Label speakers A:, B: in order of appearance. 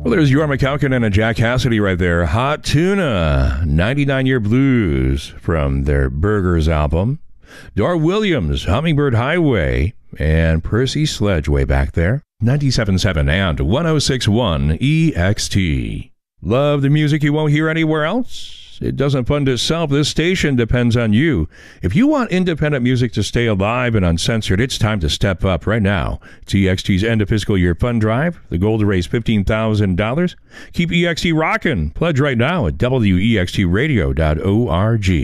A: Well, there's Jorma Kaukonen and Jack Cassidy right there. Hot Tuna, 99-Year Blues from their Burgers album. Dar Williams, Hummingbird Highway, and Percy Sledge way back there. 97.7 and 106.1 EXT. Love the music you won't hear anywhere else? It doesn't fund itself. This station depends on you. If you want independent music to stay alive and uncensored, it's time to step up right now. It's EXT's end of fiscal year fund drive. The goal to raise $15,000. Keep EXT rocking. Pledge right now at wextradio.org.